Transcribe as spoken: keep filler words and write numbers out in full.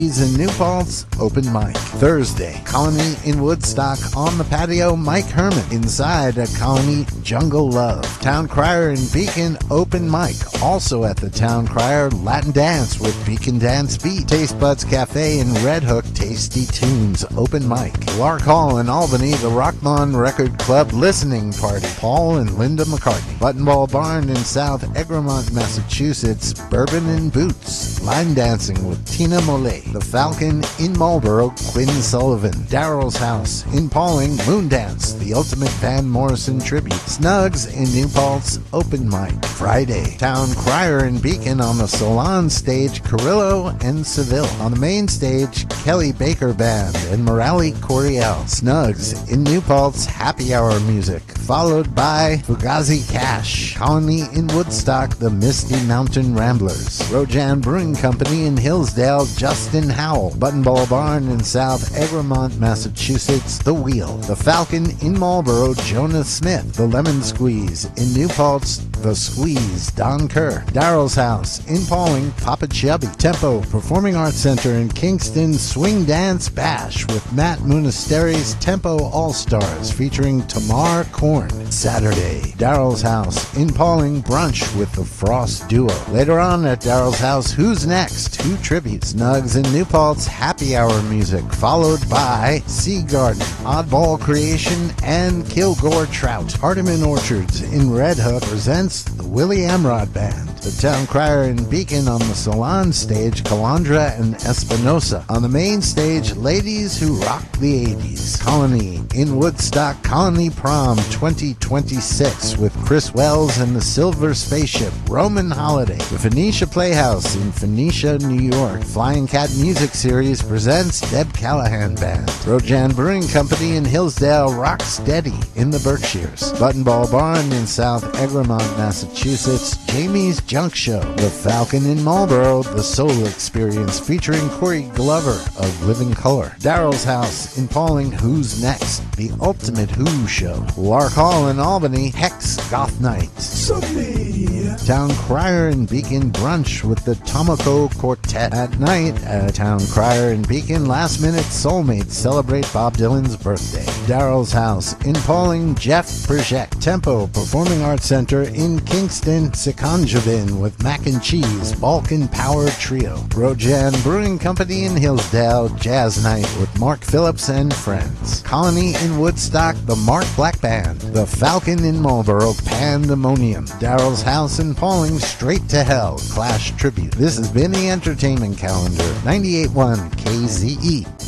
in New Paltz, open mic. Thursday, Colony in Woodstock, on the patio, Mike Herman. Inside a Colony, Jungle Love. Town Crier in Beacon, open mic. Also at the Town Crier, Latin Dance with Beacon Dance Beat. Taste Buds Cafe in Red Hook, Tasty Tunes, open mic. Lark Hall in Albany, the Rockmon Record Club listening party. Paul and Linda McCartney. Buttonball Barn in South Egremont, Massachusetts, Bourbon and Boots. Line dancing with Tina Mollet. The Falcon in Marlboro, Quinn Sullivan. Daryl's House in Pauling, Moondance, the Ultimate Van Morrison Tribute. Snugs in New Paltz, open mic. Friday, Town Crier in Beacon on the Solon stage, Carrillo and Seville. On the main stage, Kelly Baker Band and Morale Coriel. Snugs in New Paltz, happy hour music, followed by Fugazi Cash. Colony in Woodstock, the Misty Mountain Ramblers. Rojan Brewing Company in Hillsdale, Justin Howell. Buttonball Barn in South Egremont, Massachusetts, The Wheel. The Falcon in Marlboro, Jonah Smith. The Lemon Squeeze in New Paltz, The Squeeze, Don Kerr. Daryl's House in Pauling, Papa Chubby. Tempo Performing Arts Center in Kingston, Swing Dance Bash with Matt Monastery's Tempo All-Stars featuring Tamar Korn. Saturday, Daryl's House in Pauling, brunch with the Frost Duo. Later on at Daryl's House, Who's Next? Who Tribute. Snugs in New Paltz, happy hour music, followed by Sea Garden, Oddball Creation, and Kilgore Trout. Hardiman Orchards in Red Hook presents the Willie Amrod Band. The Town Crier in Beacon on the Salon stage, Calandra and Espinosa. On the main stage, Ladies Who Rock the eighties. Colony in Woodstock, Colony Prom twenty twenty-six with Chris Wells and the Silver Spaceship. Roman Holiday. The Phoenicia Playhouse in Phoenicia, New York. Flying Cat Music Series presents Deb Callahan Band. Rojan Brewing Company in Hillsdale, Rock Steady in the Berkshires. Buttonball Barn in South Egremont, Massachusetts, Jamie's Junk Show. The Falcon in Marlboro, The Soul Experience featuring Corey Glover of Living Color. Daryl's House in Pauling, Who's Next? The Ultimate Who Show. Lark Hall in Albany, Hex Goth Nights. Someday. Town Crier in Beacon, brunch with the Tomoko Quartet. At night, at Town Crier in Beacon, Last Minute Soulmates celebrate Bob Dylan's birthday. Daryl's House in Pauling, Jeff Project. Tempo Performing Arts Center in Kingston, Sikonjavin with Mac and Cheese, Balkan Power Trio. Rojan Brewing Company in Hillsdale, Jazz Night with Mark Phillips and friends. Colony in Woodstock, the Mark Black Band. The Falcon in Marlboro, Pandemonium. Daryl's House in Pauling, Straight to Hell, Clash Tribute. This has been the Entertainment Calendar, ninety-eight point one K Z E.